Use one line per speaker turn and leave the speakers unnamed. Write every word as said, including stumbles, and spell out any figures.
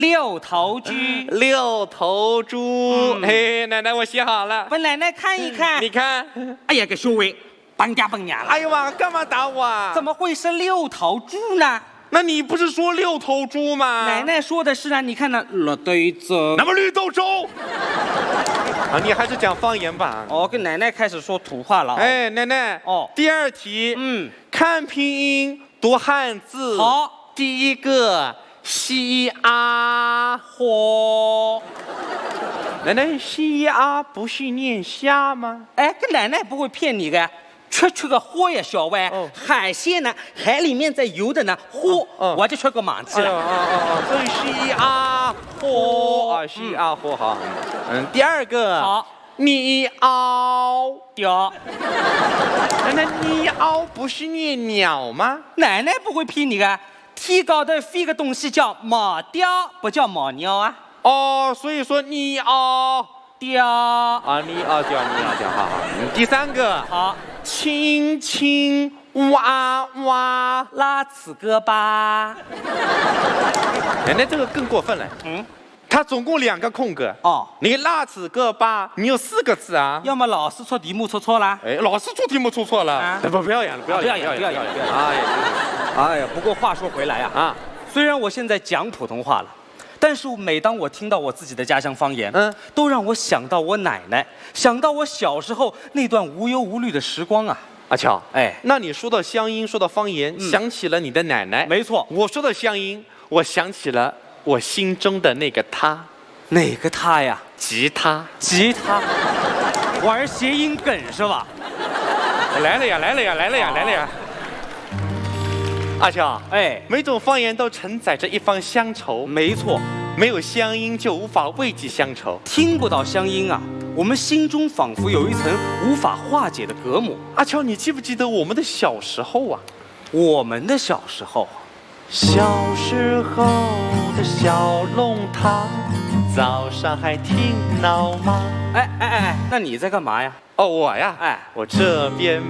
六头猪，
六头猪。嗯、嘿，奶奶，我写好了。
本奶奶看一看。
你看。
哎呀，个小伟，搬家搬家了。
哎呀妈，干嘛打我啊？
怎么会是六头猪呢？
那你不是说六头猪吗？
奶奶说的是啊，你看那绿豆粥，
那么绿豆粥。啊，你还是讲方言吧。
哦，跟奶奶开始说土话了。
哎，奶奶。
哦。
第二题。
嗯。
看拼音读汉字。
好。
第一个。西阿
火，
奶奶，西阿不是念虾吗？
哎，跟奶奶不会骗你的，吃吃个火呀，小歪。哦、海鲜呢，海里面在游的呢，火，哦、我就吃个盲气了。
哦哦哦，所以西阿火啊，西阿火好。嗯，第二个
好，
你凹
掉。
奶奶，你凹不是念鸟吗？
奶奶不会骗你的。天高头飞个东西叫马雕，不叫马鸟啊。
哦，所以说你哦
雕
啊，你哦雕，你哦雕，好好。第三个
好，
亲亲哇哇
拉此个吧。
奶奶这个更过分了。嗯，它总共两个空格。哦，你拉此个吧，你有四个字啊。
要么老师出题目出错了。
哎，老师出题目出错了。啊、不不要演了，不要演，
不要演，不要演，不要演。
哎呀。
哎呀，不过话说回来啊，啊，虽然我现在讲普通话了，但是每当我听到我自己的家乡方言，嗯，都让我想到我奶奶，想到我小时候那段无忧无虑的时光啊。
阿乔，
哎，
那你说到乡音，说到方言，嗯、想起了你的奶奶。
没错，
我说到乡音，我想起了我心中的那个他。
哪个他呀？
吉他，
吉他，玩谐音梗是吧？
来了呀，来了呀，来了呀，来了呀。阿乔，
哎，
每种方言都承载着一方乡愁。
没错，
没有乡音就无法慰藉乡愁。
听不到乡音啊，我们心中仿佛有一层无法化解的隔膜。
阿乔，你记不记得我们的小时候啊？
我们的小时候，
小时候的小弄堂，早上还听闹吗？
哎哎哎，那你在干嘛呀？
哦，我呀，
哎，
我这边